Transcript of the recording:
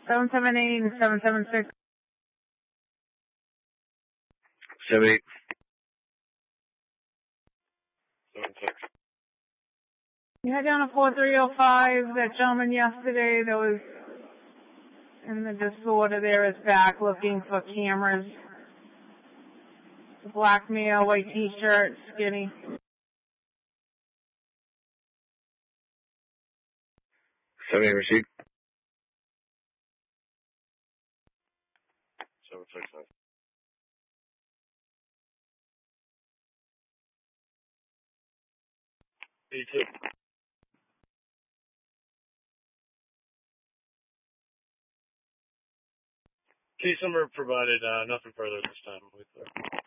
778 and 776. 78. 76. You had down a 4305. That gentleman yesterday that was in the disorder there is back looking for cameras. Black male, white t-shirt, skinny. 78 received. 769. 82. Case number provided, nothing further this time.